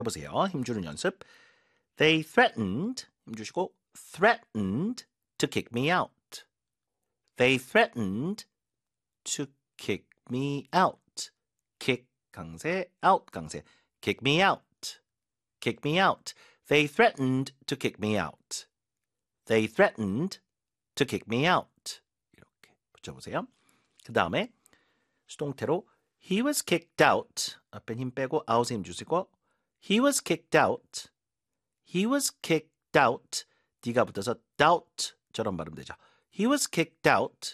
해보세요. 힘주는 연습. They threatened, 힘주시고, threatened to kick me out. They threatened to kick me out. kick, 강세, out, 강세. kick me out. kick me out. They threatened to kick me out. They threatened to kick me out. 이렇게 붙여보세요. 그 다음에 수동태로 He was kicked out. 앞에 힘 빼고 out에 힘 주시고 He was kicked out. He was kicked out. D가 붙어서 doubt처럼 발음되죠. He was kicked out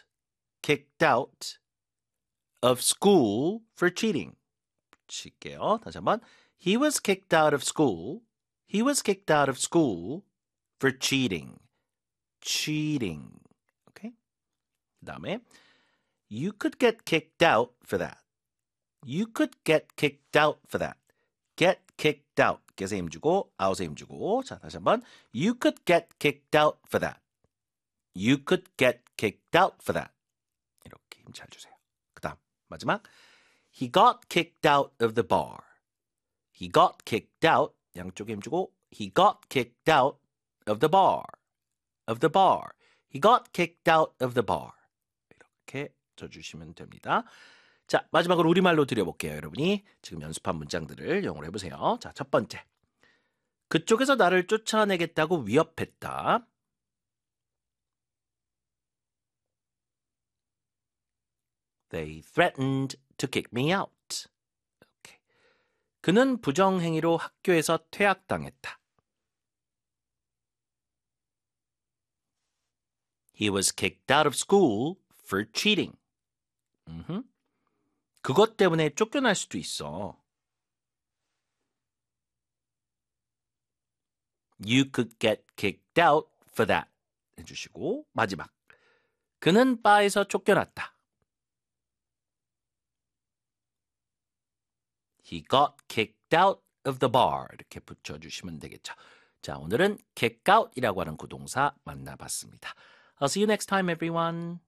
of school for cheating. 붙일게요. 다시 한번. He was kicked out of school. He was kicked out of school for cheating. cheating. Okay? 그 다음에 You could get kicked out for that. You could get kicked out for that. get kicked out. get에 힘주고 out에 힘주고. 자, 다시 한번. You could get kicked out for that. You could get kicked out for that. 이렇게 힘 잘 주세요. 그 다음 마지막. He got kicked out of the bar. He got kicked out. 양쪽에 힘주고 He got kicked out of the bar. of the bar. He got kicked out of the bar. 이렇게 쳐주시면 됩니다. 자, 마지막으로 우리말로 드려볼게요. 여러분이 지금 연습한 문장들을 영어로 해보세요. 자, 첫 번째. 그쪽에서 나를 쫓아내겠다고 위협했다. They threatened to kick me out. Okay. 그는 부정행위로 학교에서 퇴학당했다. He was kicked out of school for cheating. 그것 때문에 쫓겨날 수도 있어. You could get kicked out for that. 해주시고 마지막. 그는 바에서 쫓겨났다. He got kicked out of the bar. 이렇게 붙여주시면 되겠죠. 자, 오늘은 kick out이라고 하는 구동사 만나봤습니다. I'll see you next time, everyone.